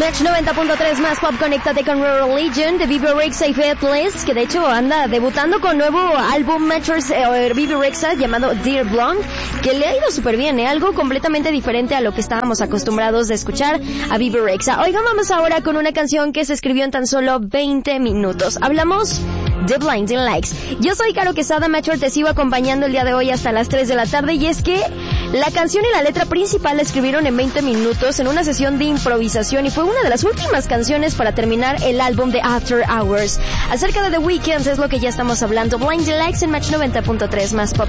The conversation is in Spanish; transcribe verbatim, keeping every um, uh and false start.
Match noventa punto tres más pop, conéctate con Rural Legion de Bebe Rexha y Faithless, que de hecho anda debutando con nuevo álbum Matchers eh, Bebe Rexha llamado Dear Blonde, que le ha ido súper bien, ¿eh? Algo completamente diferente a lo que estábamos acostumbrados de escuchar a Bebe Rexha. Oigan, vamos ahora con una canción que se escribió en tan solo veinte minutos. Hablamos de Blinding Lights. Yo soy Caro Quesada, Matcher, te sigo acompañando el día de hoy hasta las tres de la tarde, y es que la canción y la letra principal la escribieron en veinte minutos en una sesión de improvisación y fue una de las últimas canciones para terminar el álbum de After Hours. Acerca de The Weeknd es lo que ya estamos hablando. Blinding Lights en Match noventa punto tres más pop.